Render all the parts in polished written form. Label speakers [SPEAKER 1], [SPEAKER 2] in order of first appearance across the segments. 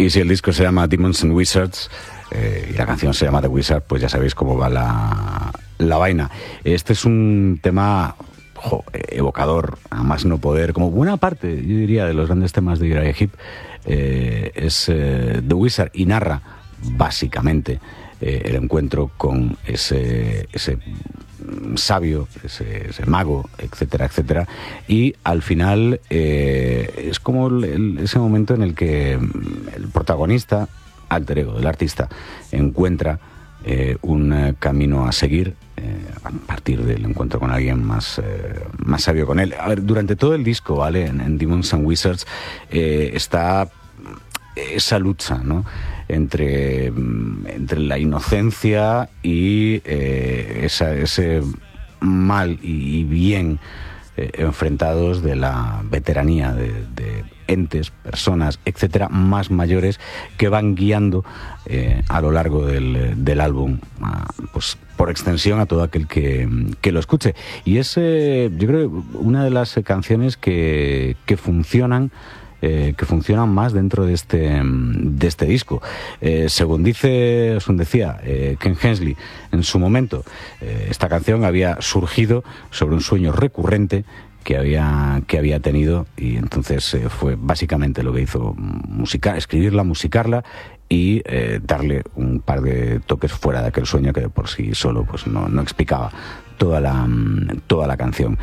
[SPEAKER 1] Y si el disco se llama Demons and Wizards y la canción se llama The Wizard, pues ya sabéis cómo va la vaina. Este es un tema evocador, a más no poder, como buena parte, yo diría, de los grandes temas de Uriah Heep. Es The Wizard, y narra básicamente el encuentro con ese sabio, ese mago, etcétera, etcétera. Y al final es como ese momento en el que el protagonista, alter ego del artista, encuentra un camino a seguir a partir del encuentro con alguien más sabio con él. A ver, durante todo el disco, ¿vale? En Demons and Wizards está esa lucha, ¿no?, entre la inocencia y ese mal y bien enfrentados de la veteranía de entes, personas, etcétera, más mayores, que van guiando a lo largo del álbum, pues por extensión a todo aquel que lo escuche. Y es, yo creo, una de las canciones que funcionan más dentro de este disco. Según decía Ken Hensley en su momento, esta canción había surgido sobre un sueño recurrente que había tenido, y entonces fue básicamente lo que hizo: escribirla, musicarla y darle un par de toques fuera de aquel sueño que de por sí solo pues no explicaba toda la canción.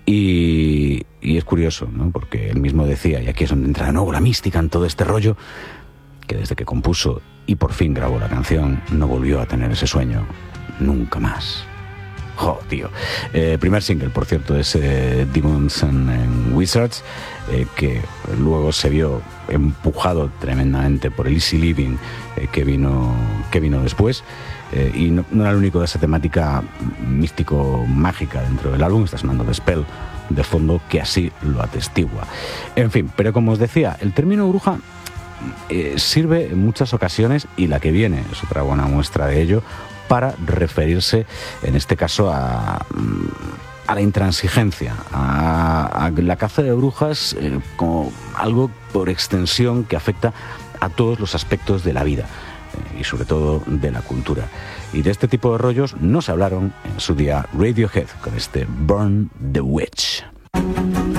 [SPEAKER 1] Y es curioso, ¿no?, porque él mismo decía, y aquí es donde entra de nuevo la mística en todo este rollo, que desde que compuso y por fin grabó la canción no volvió a tener ese sueño nunca más. ¡Jo, tío! Primer single, por cierto, es Demons and Wizards, que luego se vio empujado tremendamente por el Easy Living que vino después. Y no era el único de esa temática místico-mágica dentro del álbum. Está sonando The Spell de fondo, que así lo atestigua. En fin, pero como os decía, el término bruja sirve en muchas ocasiones, y la que viene es otra buena muestra de ello, para referirse, en este caso, a la intransigencia, a la caza de brujas como algo por extensión que afecta a todos los aspectos de la vida y sobre todo de la cultura. Y de este tipo de rollos nos hablaron en su día Radiohead con este Burn the Witch.